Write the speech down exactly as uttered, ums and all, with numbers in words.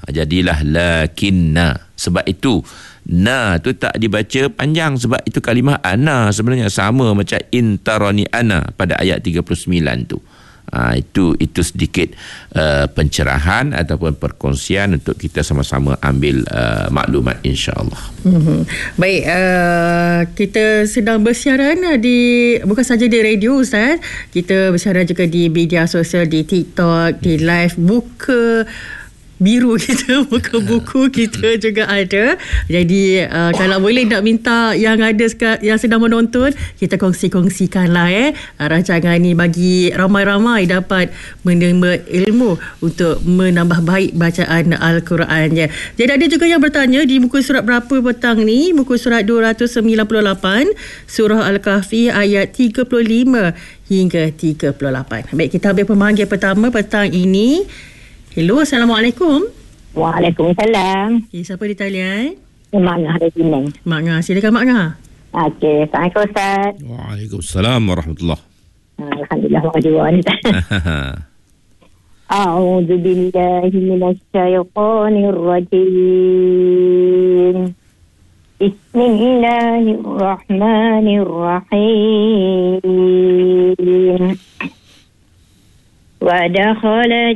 Jadilah lakinna. Sebab itu na tu tak dibaca panjang, sebab itu kalimah ana sebenarnya sama macam intarani ana pada ayat tiga puluh sembilan tu. Ha, itu itu sedikit uh, pencerahan ataupun perkongsian untuk kita sama-sama ambil uh, maklumat, insya-Allah. Mm-hmm. Baik, uh, kita sedang bersiaran di bukan saja di radio Ustaz, kita bersiaran juga di media sosial, di TikTok, di live buka biru kita, buka buku kita juga ada. Jadi uh, kalau boleh nak minta yang ada yang sedang menonton, kita kongsi-kongsikanlah eh rancangan ni bagi ramai-ramai dapat menerima ilmu untuk menambah baik bacaan Al-Qurannya. Jadi ada juga yang bertanya di muka surat berapa petang ni? Muka surat dua ratus sembilan puluh lapan, surah Al-Kahfi ayat tiga puluh lima hingga tiga puluh lapan. Baik, kita ambil pemanggil pertama petang ini. Hello, Assalamualaikum. Waalaikumsalam. Okay, siapa di talian? Mak Ngah dari Penang. Mak Ngah, silakan Mak Ngah. Okey, Assalamualaikum Ustaz. Waalaikumsalam warahmatullahi. Alhamdulillah, makasih juga ni. A'udzu billahi minasy syaithanir rajim. Bismillahirrahmanirrahim. Wa dakhala